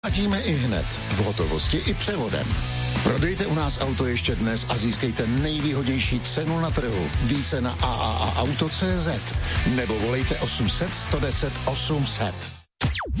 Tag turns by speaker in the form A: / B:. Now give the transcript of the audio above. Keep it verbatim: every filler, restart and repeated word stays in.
A: Platíme i hned, v hotovosti i převodem. Prodejte u nás auto ještě dnes a získejte nejvýhodnější cenu na trhu. Více na a a a auto tečka cé zet nebo volejte osm set, sto deset, osm set.